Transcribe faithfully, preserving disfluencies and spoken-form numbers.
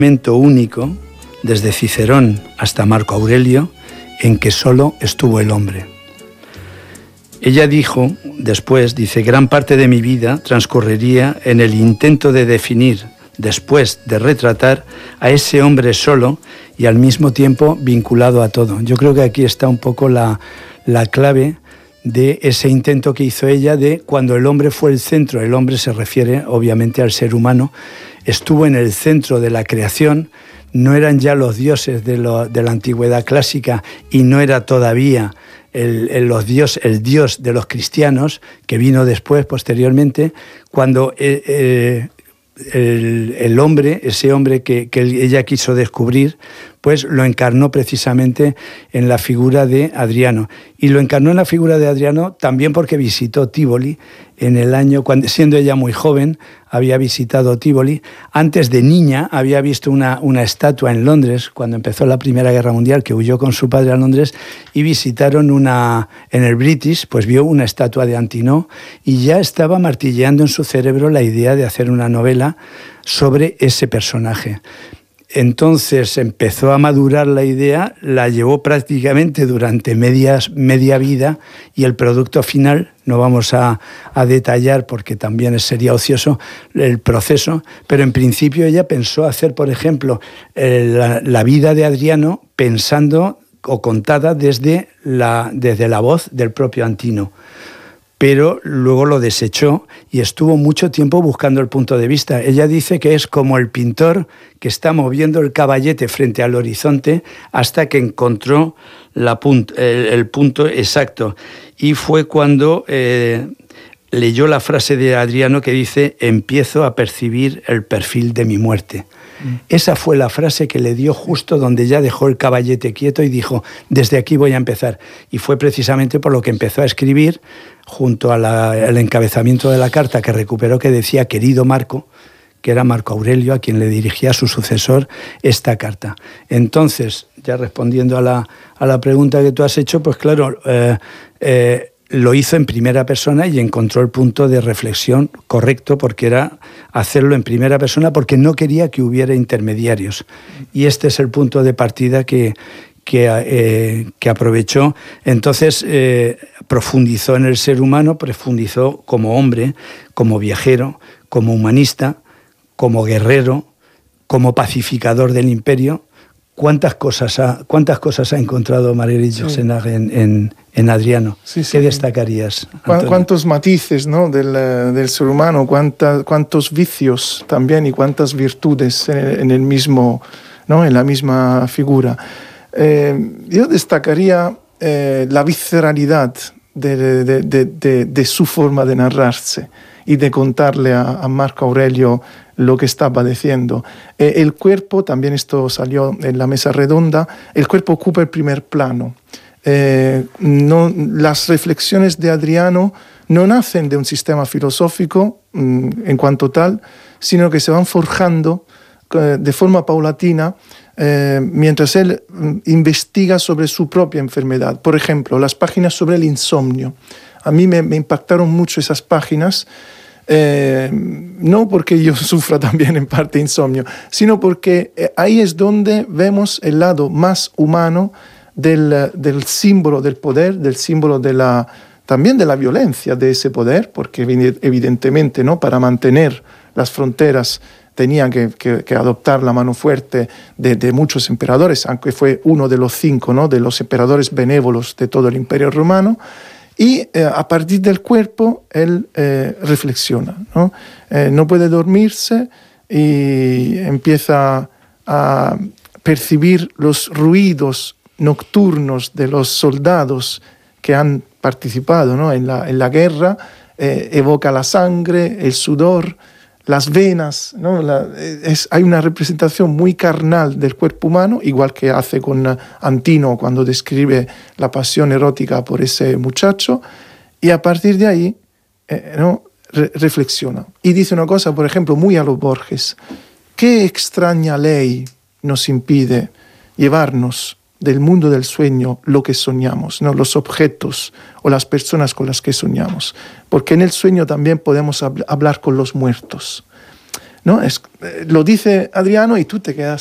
momento único, desde Cicerón hasta Marco Aurelio, en que solo estuvo el hombre. Ella dijo, después, dice, gran parte de mi vida transcurriría en el intento de definir, después de retratar, a ese hombre solo y al mismo tiempo vinculado a todo. Yo creo que aquí está un poco la, la clave de ese intento que hizo ella de cuando el hombre fue el centro. El hombre se refiere obviamente al ser humano, estuvo en el centro de la creación, no eran ya los dioses de, lo, de la antigüedad clásica y no era todavía el, el, los dios, el dios de los cristianos, que vino después, posteriormente, cuando eh, eh, el, el hombre, ese hombre que, que ella quiso descubrir, pues lo encarnó precisamente en la figura de Adriano. Y lo encarnó en la figura de Adriano también porque visitó Tívoli en el año, cuando, siendo ella muy joven, había visitado Tívoli. Antes de niña había visto una, una estatua en Londres, cuando empezó la Primera Guerra Mundial, que huyó con su padre a Londres, y visitaron una, en el British, pues vio una estatua de Antinous, y ya estaba martilleando en su cerebro la idea de hacer una novela sobre ese personaje. Entonces empezó a madurar la idea, la llevó prácticamente durante medias, media vida y el producto final, no vamos a, a detallar porque también sería ocioso el proceso, pero en principio ella pensó hacer, por ejemplo, eh, la, la vida de Adriano pensando o contada desde la, desde la voz del propio Antinous. Pero luego lo desechó y estuvo mucho tiempo buscando el punto de vista. Ella dice que es como el pintor que está moviendo el caballete frente al horizonte hasta que encontró la punt- el, el punto exacto. Y fue cuando eh, leyó la frase de Adriano que dice: empiezo a percibir el perfil de mi muerte. Mm. Esa fue la frase que le dio justo donde ya dejó el caballete quieto y dijo: desde aquí voy a empezar. Y fue precisamente por lo que empezó a escribir, junto al encabezamiento de la carta que recuperó, que decía querido Marco, que era Marco Aurelio, a quien le dirigía a su sucesor esta carta. Entonces, ya respondiendo a la, a la pregunta que tú has hecho, pues claro, eh, eh, lo hizo en primera persona y encontró el punto de reflexión correcto, porque era hacerlo en primera persona, porque no quería que hubiera intermediarios. Y este es el punto de partida que... Que, eh, que aprovechó. Entonces eh, profundizó en el ser humano, profundizó como hombre, como viajero, como humanista, como guerrero, como pacificador del imperio. ¿Cuántas cosas ha, cuántas cosas ha encontrado Marguerite sí. Yourcenar en, en, en Adriano? Sí, sí. ¿Qué destacarías, Antonio? Cuántos matices, ¿no? del, del ser humano, cuánta, cuántos vicios también y cuántas virtudes en, en el mismo, ¿no? En la misma figura. Eh, yo destacaría eh, la visceralidad de, de, de, de, de su forma de narrarse y de contarle a, a Marco Aurelio lo que está padeciendo. Eh, el cuerpo, también esto salió en la mesa redonda, el cuerpo ocupa el primer plano. Eh, no, las reflexiones de Adriano no nacen de un sistema filosófico mmm, en cuanto tal, sino que se van forjando eh, de forma paulatina Eh, mientras él mm, investiga sobre su propia enfermedad. Por ejemplo, las páginas sobre el insomnio. A mí me, me impactaron mucho esas páginas, eh, no porque yo sufra también en parte insomnio, sino porque eh, ahí es donde vemos el lado más humano del, del símbolo del poder, del símbolo de la, también de la violencia de ese poder, porque evidentemente, ¿no? Para mantener las fronteras tenían que, que, que adoptar la mano fuerte de, de muchos emperadores, aunque fue uno de los cinco, ¿no? De los emperadores benévolos de todo el Imperio Romano, y eh, a partir del cuerpo él eh, reflexiona, ¿no? Eh, no puede dormirse y empieza a percibir los ruidos nocturnos de los soldados que han participado, ¿no? en, la, en la guerra, eh, evoca la sangre, el sudor, las venas, ¿no? La, es, hay una representación muy carnal del cuerpo humano, igual que hace con Antinous cuando describe la pasión erótica por ese muchacho, y a partir de ahí eh, ¿no? Re- reflexiona. Y dice una cosa, por ejemplo, muy a los Borges: ¿qué extraña ley nos impide llevarnos del mundo del sueño lo que soñamos, ¿no? Los objetos o las personas con las que soñamos? Porque en el sueño también podemos hab- hablar con los muertos. ¿no? Es, eh, lo dice Adriano y tú te quedas